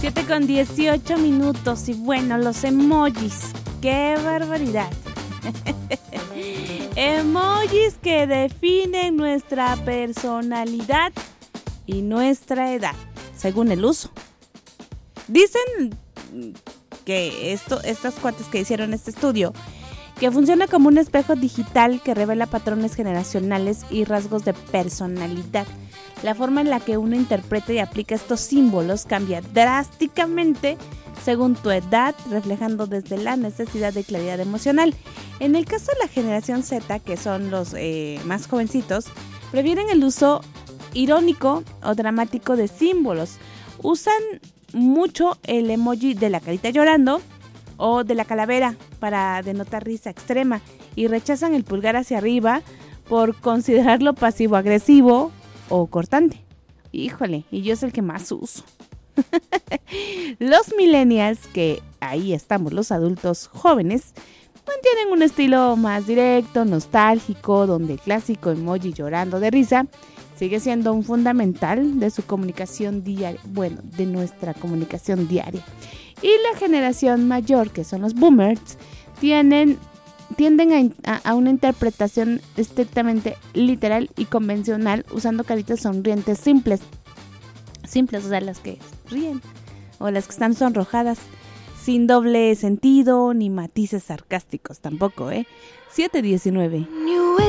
7:18 y bueno, los emojis, ¡qué barbaridad! Emojis que definen nuestra personalidad y nuestra edad, según el uso. Dicen que estas cuates que hicieron este estudio, que funciona como un espejo digital que revela patrones generacionales y rasgos de personalidad. La forma en la que uno interpreta y aplica estos símbolos cambia drásticamente según tu edad, reflejando desde la necesidad de claridad emocional. En el caso de la generación Z, que son los más jovencitos, prefieren el uso irónico o dramático de símbolos. Usan mucho el emoji de la carita llorando o de la calavera para denotar risa extrema y rechazan el pulgar hacia arriba por considerarlo pasivo-agresivo o cortante. Híjole, y yo es el que más uso. Los millennials, que ahí estamos los adultos jóvenes, mantienen un estilo más directo, nostálgico, donde el clásico emoji llorando de risa sigue siendo un fundamental de su comunicación diaria, bueno, de nuestra comunicación diaria. Y la generación mayor, que son los boomers, tienden a una interpretación estrictamente literal y convencional, usando caritas sonrientes simples, o sea, las que ríen o las que están sonrojadas, sin doble sentido ni matices sarcásticos tampoco, 7:19.